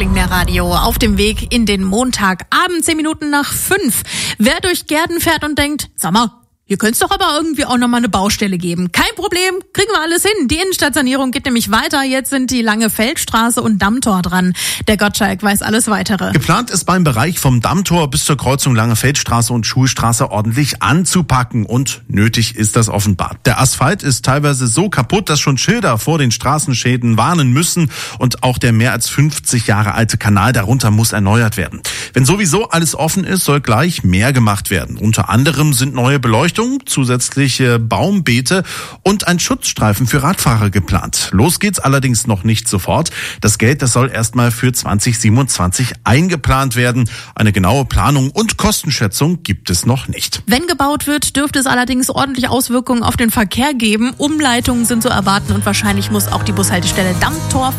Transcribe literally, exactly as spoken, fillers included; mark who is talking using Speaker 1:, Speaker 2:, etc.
Speaker 1: Radio auf dem Weg in den Montagabend, zehn Minuten nach fünf. Wer durch Gärten fährt und denkt, sag mal, hier könnte es doch aber irgendwie auch nochmal eine Baustelle geben. Kein Problem, kriegen wir alles hin. Die Innenstadtsanierung geht nämlich weiter. Jetzt sind die Lange Feldstraße und Dammtor dran. Der Gottschalk weiß alles Weitere.
Speaker 2: Geplant ist beim Bereich vom Dammtor bis zur Kreuzung Lange Feldstraße und Schulstraße ordentlich anzupacken. Und nötig ist das offenbar. Der Asphalt ist teilweise so kaputt, dass schon Schilder vor den Straßenschäden warnen müssen. Und auch der mehr als fünfzig Jahre alte Kanal darunter muss erneuert werden. Wenn sowieso alles offen ist, soll gleich mehr gemacht werden. Unter anderem sind neue Beleuchtungen, zusätzliche Baumbeete und ein Schutzstreifen für Radfahrer geplant. Los geht's allerdings noch nicht sofort. Das Geld, das soll erstmal für zwanzig siebenundzwanzig eingeplant werden. Eine genaue Planung und Kostenschätzung gibt es noch nicht.
Speaker 1: Wenn gebaut wird, dürfte es allerdings ordentlich Auswirkungen auf den Verkehr geben. Umleitungen sind zu erwarten und wahrscheinlich muss auch die Bushaltestelle Dammtor